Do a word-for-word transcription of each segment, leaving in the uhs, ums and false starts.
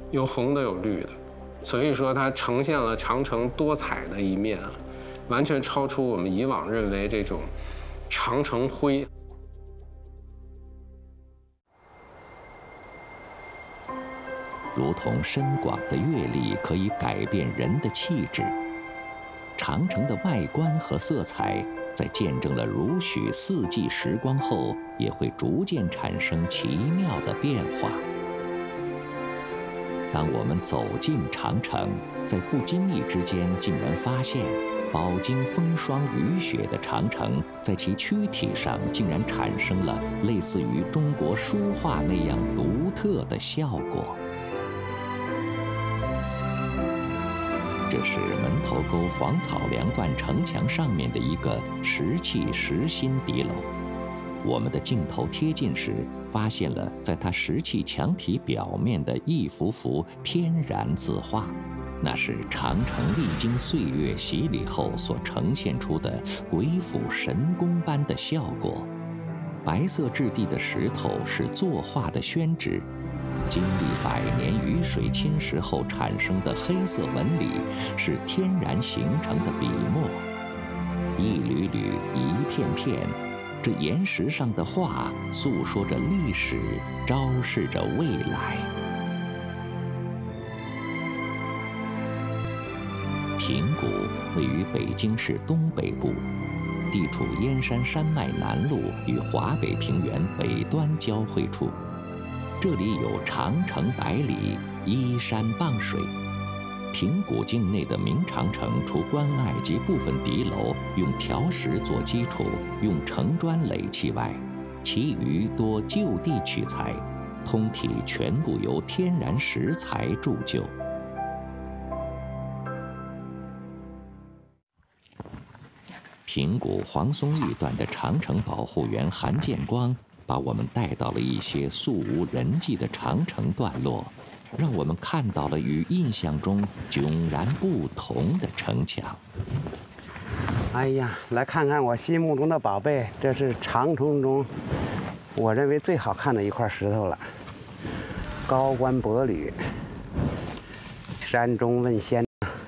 有红的有绿的，所以说它呈现了长城多彩的一面啊，完全超出我们以往认为这种长城灰。 如同深广的阅历可以改变人的气质，长城的外观和色彩，在见证了如许四季时光后，也会逐渐产生奇妙的变化。当我们走进长城，在不经意之间，竟然发现，饱经风霜雨雪的长城，在其躯体上竟然产生了类似于中国书画那样独特的效果。这是门头沟黄草梁段城墙上面的一个石砌实心敌楼。我们的镜头贴近时，发现了在它石砌墙体表面的一幅幅天然字画，那是长城历经岁月洗礼后所呈现出的鬼斧神工般的效果。白色质地的石头是作画的宣纸。经历百年雨水侵蚀后产生的黑色纹理，是天然形成的笔墨。一缕缕，一片片，这岩石上的画诉说着历史，昭示着未来。平谷位于北京市东北部，地处燕山山脉南麓与华北平原北端交汇处。这里有长城百里，依山傍水。平谷境内的明长城，除关隘及部分敌楼用条石做基础，用城砖垒砌外，其余多就地取材，通体全部由天然石材铸就。平谷黄松峪段的长城保护员韩建光，把我们带到了一些素无人迹的长城段落，让我们看到了与印象中迥然不同的城墙。 哎呀，来看看我心目中的宝贝，这是长城中我认为最好看的一块石头了。高官博履，山中问仙。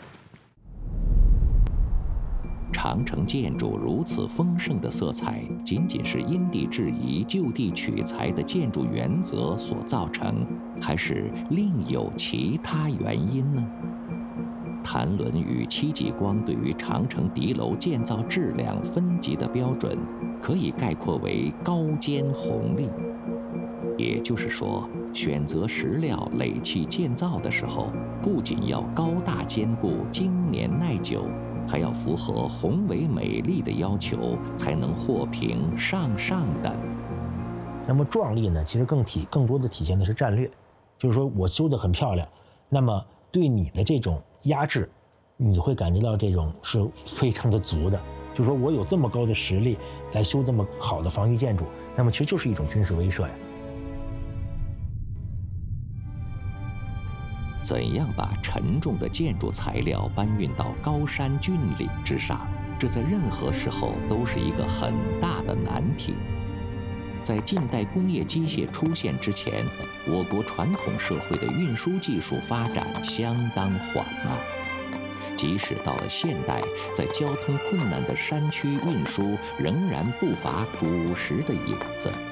长城建筑如此丰盛的色彩，仅仅是因地制宜、就地取材的建筑原则所造成，还是另有其他原因呢？谭纶与戚继光对于长城敌楼建造质量分级的标准，可以概括为高坚宏利。也就是说，选择石料垒砌建造的时候，不仅要高大坚固、经年耐久，还要符合宏伟美丽的要求，才能获评上上等。 那么壮丽呢，其实更体更多的体现的是战略，就是说我修得很漂亮，那么对你的这种压制，你会感觉到这种是非常的足的。就是说我有这么高的实力来修这么好的防御建筑，那么其实就是一种军事威慑呀。 怎样把沉重的建筑材料搬运到高山峻岭之上，这在任何时候都是一个很大的难题。在近代工业机械出现之前，我国传统社会的运输技术发展相当缓慢。即使到了现代，在交通困难的山区运输仍然不乏古时的影子。